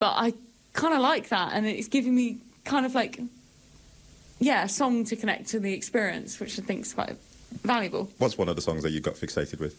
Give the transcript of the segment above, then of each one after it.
But I kind of like that, and it's giving me kind of like, a song to connect to the experience, which I think is quite valuable. What's one of the songs that you got fixated with?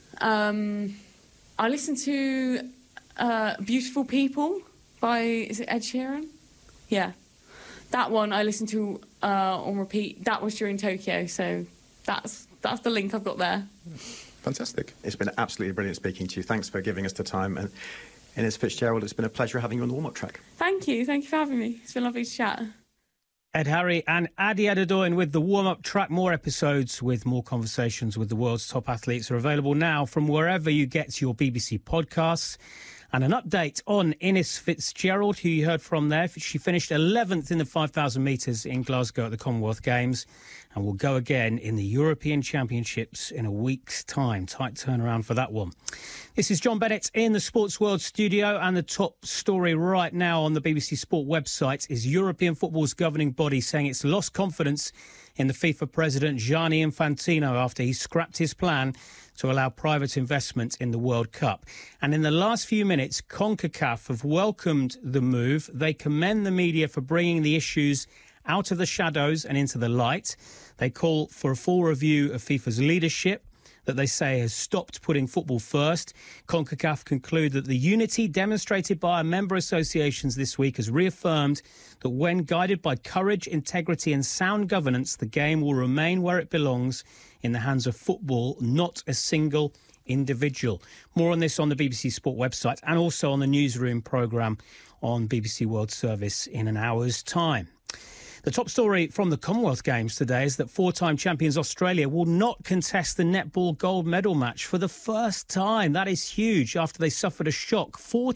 I listened to Beautiful People by, is it Ed Sheeran? Yeah. That one I listened to on repeat. That was during Tokyo, so that's the link I've got there. Fantastic. It's been absolutely brilliant speaking to you. Thanks for giving us the time. And Innes Fitzgerald, it's been a pleasure having you on the warm-up track. Thank you for having me. It's been lovely to chat. Ed Harry and Adi Adedoyin with the warm-up track. More episodes with more conversations with the world's top athletes are available now from wherever you get your BBC podcasts. And an update on Innes Fitzgerald, who you heard from there. She finished 11th in the 5,000 metres in Glasgow at the Commonwealth Games and will go again in the European Championships in a week's time. Tight turnaround for that one. This is John Bennett in the Sports World studio, and the top story right now on the BBC Sport website is European football's governing body saying it's lost confidence in the FIFA president Gianni Infantino after he scrapped his plan to allow private investment in the World Cup. And in the last few minutes, CONCACAF have welcomed the move. They commend the media for bringing the issues out of the shadows and into the light. They call for a full review of FIFA's leadership that they say has stopped putting football first. CONCACAF conclude that the unity demonstrated by our member associations this week has reaffirmed that when guided by courage, integrity and sound governance, the game will remain where it belongs, in the hands of football, not a single individual. More on this on the BBC Sport website and also on the Newsroom programme on BBC World Service in an hour's time. The top story from the Commonwealth Games today is that four-time champions Australia will not contest the netball gold medal match for the first time. That is huge after they suffered a shock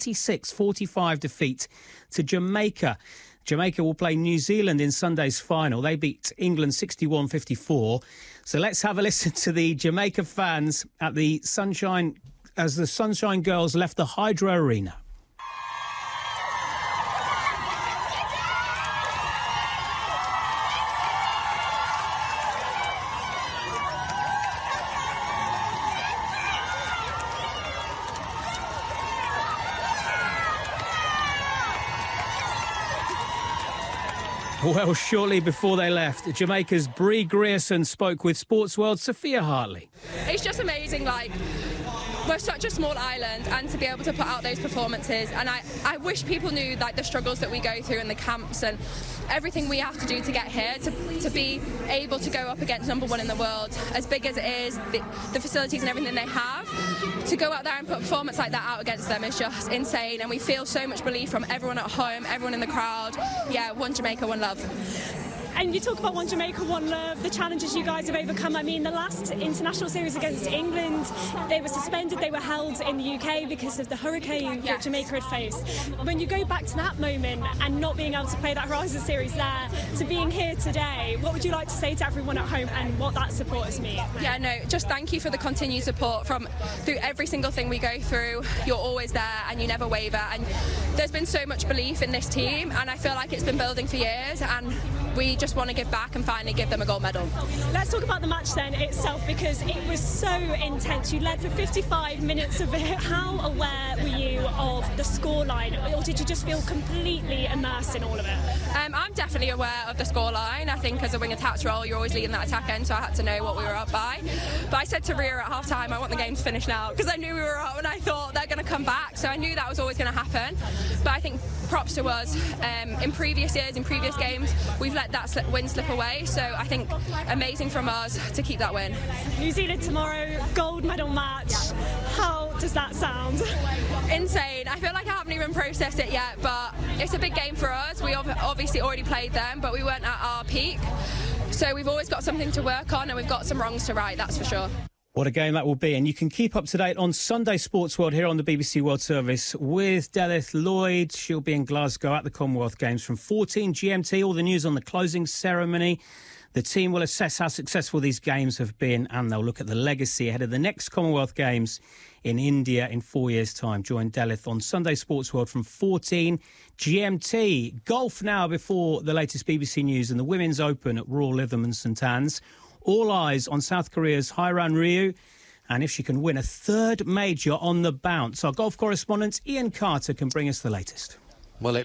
46-45 defeat to Jamaica. Jamaica will play New Zealand in Sunday's final. They beat England 61-54. So let's have a listen to the Jamaica fans at the Sunshine as the Sunshine Girls left the Hydro Arena. Well, shortly before they left, Jamaica's Bree Grierson spoke with Sports World's Sophia Hartley. It's just amazing, we're such a small island, and to be able to put out those performances, and I wish people knew the struggles that we go through in the camps and everything we have to do to get here, to be able to go up against number one in the world, as big as it is, the facilities and everything they have, to go out there and put a performance like that out against them is just insane, and we feel so much belief from everyone at home, everyone in the crowd. Yeah, one Jamaica, one love. And you talk about one Jamaica, one love, the challenges you guys have overcome. I mean, the last international series against England, they were suspended, they were held in the UK because of the hurricane that Jamaica had faced. When you go back to that moment and not being able to play that Horizon series there, to being here today, what would you like to say to everyone at home and what that support has meant? Yeah, no, just thank you for the continued support through every single thing we go through. You're always there and you never waver, and there's been so much belief in this team, and I feel like it's been building for years, and we just want to give back and finally give them a gold medal. Let's talk about the match then itself, because it was so intense. You led for 55 minutes of it. How aware were you of the scoreline, or did you just feel completely immersed in all of it? I'm definitely aware of the scoreline. I think as a wing attack role, you're always leading that attack end, so I had to know what we were up by. But I said to Ria at half-time, I want the game to finish now, because I knew we were up and I thought they're going to come back, so I knew that was always going to happen. But I think props to us. In previous years, in previous games, we've let that win slip away, so I think amazing from us to keep that win. New Zealand tomorrow, gold medal match. How does that sound? Insane. I feel like I haven't even processed it yet, but it's a big game for us. We obviously already played them, but we weren't at our peak, so we've always got something to work on, and we've got some wrongs to right, that's for sure. What a game that will be. And you can keep up to date on Sunday Sports World here on the BBC World Service with Delith Lloyd. She'll be in Glasgow at the Commonwealth Games from 14 GMT. All the news on the closing ceremony. The team will assess how successful these games have been, and they'll look at the legacy ahead of the next Commonwealth Games in India in 4 years' time. Join Delith on Sunday Sports World from 14 GMT. Golf now before the latest BBC News and the Women's Open at Royal Lytham and St Anne's. All eyes on South Korea's Hairan Ryu, and if she can win a third major on the bounce. Our golf correspondent Ian Carter can bring us the latest. Well,